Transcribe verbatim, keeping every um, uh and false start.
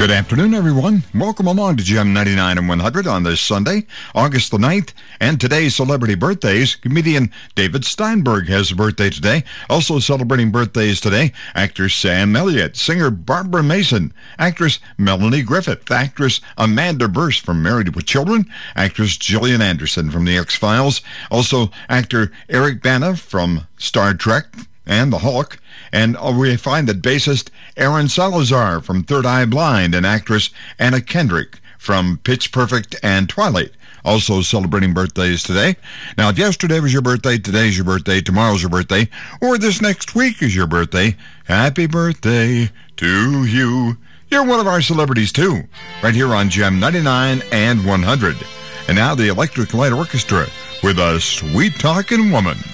Good afternoon, everyone. Welcome along to Gem ninety-nine and one hundred on this Sunday, August the ninth. And today's celebrity birthdays, comedian David Steinberg has a birthday today. Also celebrating birthdays today, actor Sam Elliott, singer Barbara Mason, actress Melanie Griffith, actress Amanda Burst from Married with Children, actress Gillian Anderson from The X-Files, also actor Eric Bana from Star Trek and The Hulk, and we find that bassist Aaron Salazar from Third Eye Blind and actress Anna Kendrick from Pitch Perfect and Twilight also celebrating birthdays today. Now, if yesterday was your birthday, today's your birthday, tomorrow's your birthday, or this next week is your birthday, happy birthday to you. You're one of our celebrities, too, right here on Gem ninety-nine and one hundred. And now the Electric Light Orchestra with a sweet-talking woman.